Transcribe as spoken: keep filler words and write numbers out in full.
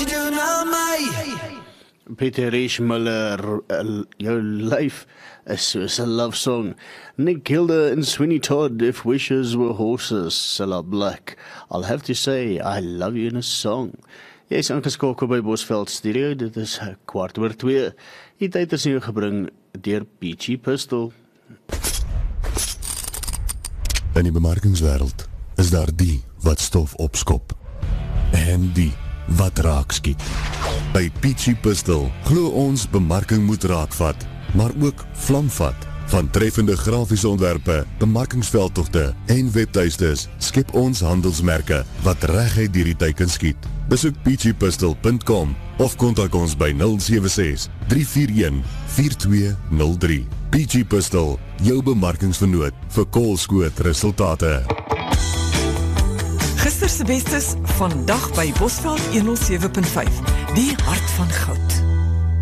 you do now, mate? Peter Riesmuller, uh, your life is soos 'n love song. Nick Kilda and Sweeney Todd, if wishes were horses, Cilla Black. I'll have to say, I love you in a song. Jy is aangeskakel by Bosveld Studio, dit is kwart oor twee. Die tyd is nu gebring deur Peachy Pistol. In die bemarkingswêreld is daar die wat stof opskop en die wat raak skiet. By Peachy Pistol glo ons bemarking moet raakvat, maar ook vlamvat. Van treffende grafiese ontwerpe, bemarkingsveldtogte en webtuistes skep ons handelsmerke wat reguit deur die tyd kan skiet. Besoek peachy pistol punt com of kontak ons by nul sewe ses, drie vier een, vier twee nul drie. Peachy Pistol, jou bemarkingsvernoot vir koolskoot resultate. Gister se bestes vandag by Bosveld honderd sewe punt vyf, die hart van goud.